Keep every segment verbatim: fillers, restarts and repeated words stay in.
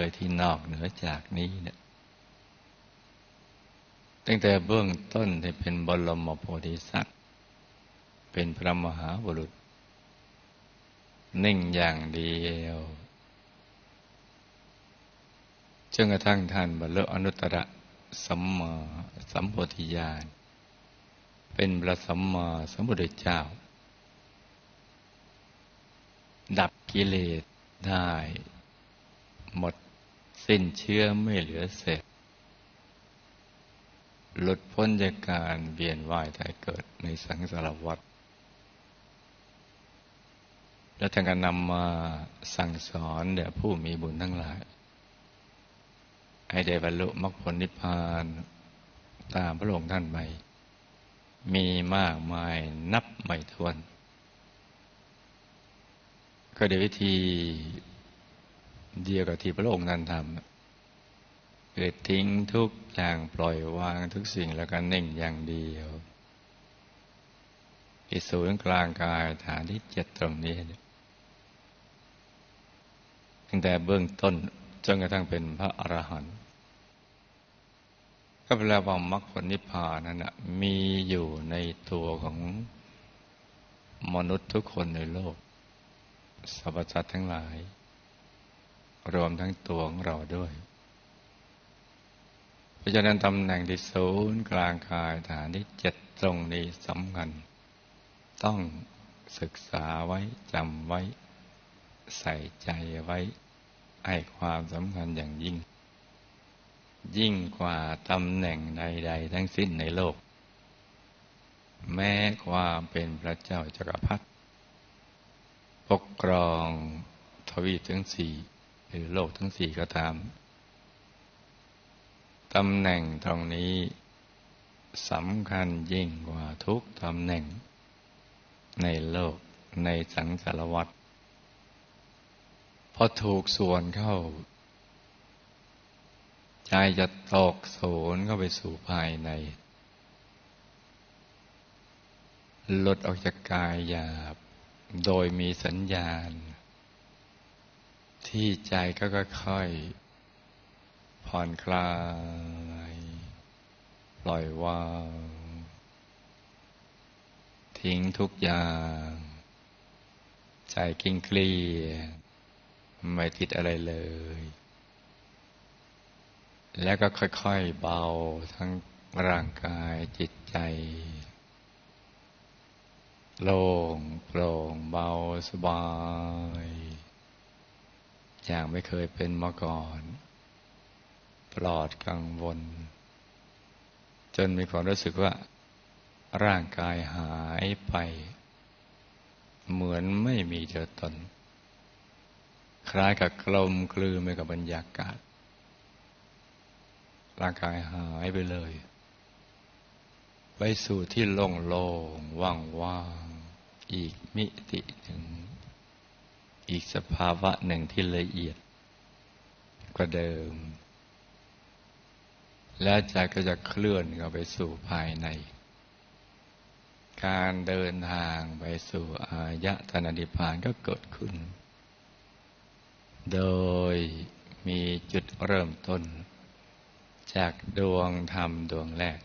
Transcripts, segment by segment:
เลยที่นอกเหนือจากนี้เนี่ยตั้งแต่เบื้องต้นที่เป็นบรมโพธิสัตว์เป็นพระมหาบุรุษนิ่งอย่างเดียวจนกระทั่งท่านบรรลุอนุตตรสัมมาสัมโพธิญาณเป็นพระสัมมาสัมพุทธเจ้าดับกิเลสได้หมดสิ้นเชื้อไม่เหลือเศษหลุดพ้นจากการเวียนว่ายตายเกิดในสังสารวัฏแล้วท่านก็นำมาสั่งสอนแด่ผู้มีบุญทั้งหลายให้ได้บรรลุมรรคผลนิพพานตามพระองค์ท่านไปมีมากมายนับไม่ถ้วนก็โดยวิธีเดียวกับที่พระองค์ท่านทำคือทิ้งทุกอย่างปล่อยวางทุกสิ่งแล้วก็นิ่งอย่างเดียวที่ศูนย์กลางกายฐานที่เจ็ดตรงนี้ตั้งแต่เบื้องต้นจนกระทั่งเป็นพระอรหันต์ก็แปลว่ามรรคผลนิพพานนั้นนะมีอยู่ในตัวของมนุษย์ทุกคนในโลกสรรพสัตว์ทั้งหลายรวมทั้งตัวของเราด้วยเพราะฉะนั้นตำแหน่งที่ศูนย์กลางกายฐานที่เจ็ดตรงนี้สำคัญต้องศึกษาไว้จำไว้ใส่ใจไว้ให้ความสำคัญอย่างยิ่งยิ่งกว่าตำแหน่งใดๆทั้งสิ้นในโลกแม้ความเป็นพระเจ้าจักรพรรดิปกครองทวีปทั้งสี่หรือโลกทั้งสี่ก็ตามตำแหน่งตรงนี้สำคัญยิ่งกว่าทุกตำแหน่งในโลกในสังสารวัฏพอถูกส่วนเข้าใจจะตกโสนเข้าไปสู่ภายในหลุดออกจากกายหยาบโดยมีสัญญาณที่ใจก็ค่อยๆผ่อนคลายปล่อยวางทิ้งทุกอย่างใจกิ้งเกลี้ยไม่ติดอะไรเลยแล้วก็ค่อยๆเบาทั้งร่างกายจิตใจโล่งโปร่งเบาสบายอย่างไม่เคยเป็นมาก่อนปลอดกังวลจนมีความรู้สึกว่าร่างกายหายไปเหมือนไม่มีตัวตนคล้ายกับกลมกลืนไปกับบรรยากาศร่างกายหายไปเลยไปสู่ที่โล่งโล่งว่างว่างอีกมิติหนึ่งอีกสภาวะหนึ่งที่ละเอียดกว่าเดิมและใจก็จะเคลื่อนเข้าไปสู่ภายในการเดินทางไปสู่อายตนะนิพพานก็เกิดขึ้นโดยมีจุดเริ่มต้นจากดวงธรรมดวงแรก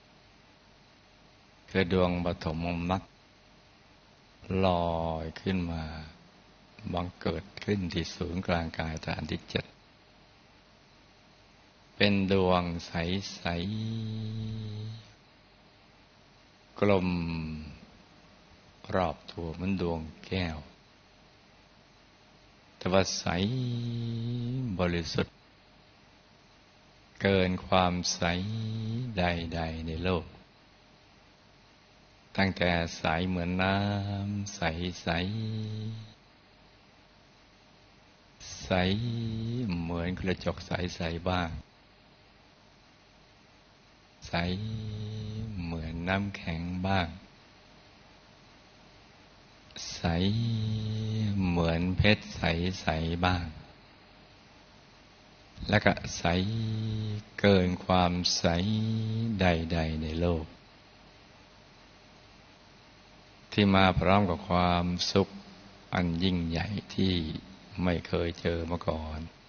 คือดวงปฐมมรรคลอยขึ้นมาบังเกิดขึ้นที่ศูนย์กลางกายฐานที่เจ็ดเป็นดวงใสๆกลมรอบตัวเหมือนดวงแก้วแต่ว่าใสบริสุทธิ์เกินความใสใดๆในโลกตั้งแต่ใสเหมือนน้ำใสใสใสเหมือนกระจกใสใสบ้างใสเหมือนน้ำแข็งบ้างใสเหมือนเพชรใสใสบ้างแล้วก็ใสเกินความใสใดๆในโลกที่มาพร้อมกับความสุขอันยิ่งใหญ่ที่ไม่เคยเจอมาก่อน